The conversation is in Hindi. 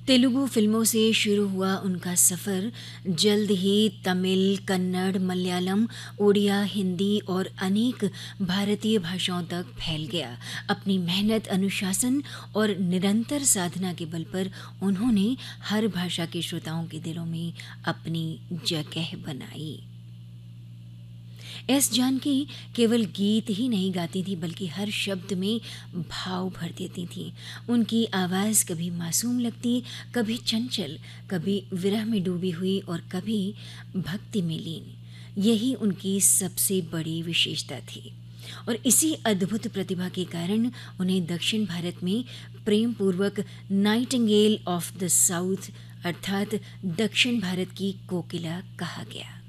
तेलुगु फिल्मों से शुरू हुआ उनका सफ़र जल्द ही तमिल, कन्नड़, मलयालम, उड़िया, हिंदी और अनेक भारतीय भाषाओं तक फैल गया। अपनी मेहनत, अनुशासन और निरंतर साधना के बल पर उन्होंने हर भाषा के श्रोताओं के दिलों में अपनी जगह बनाई। एस जानकी केवल गीत ही नहीं गाती थी, बल्कि हर शब्द में भाव भर देती थी। उनकी आवाज़ कभी मासूम लगती, कभी चंचल, कभी विरह में डूबी हुई और कभी भक्ति में लीन। यही उनकी सबसे बड़ी विशेषता थी और इसी अद्भुत प्रतिभा के कारण उन्हें दक्षिण भारत में प्रेम पूर्वक नाइटिंगेल ऑफ द साउथ अर्थात दक्षिण भारत की कोकिला कहा गया।